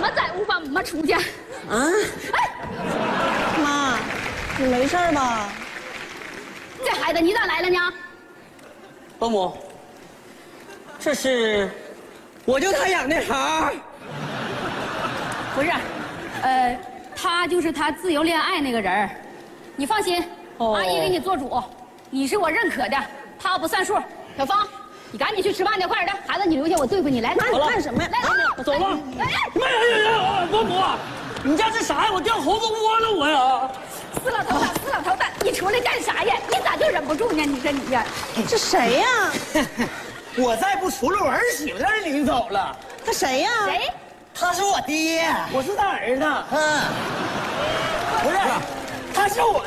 么在屋吧，没出去。啊！ 哎，妈，你没事吧？ 这孩子你咋来了呢？ 伯母，这是我就他养的孩儿。 不是，他就是他自由恋爱那个人儿。你放心，阿姨给你做主，你是我认可的，他不算数。小芳，你赶紧去吃饭去，快点的，孩子你留下，我对付你。来， 妈，你干什么呀？ 来， 我走了。哎，伯母，你家这啥呀？我掉猴子窝了，我呀！ 死老头子，死老头子，你出来干啥呀？你咋就忍不住呢？你说你呀， 这谁呀？ 我再不出来，我儿媳妇让人领走了。 他谁呀？ 谁？ 他是我爹， 我是他儿子。 不是，他是我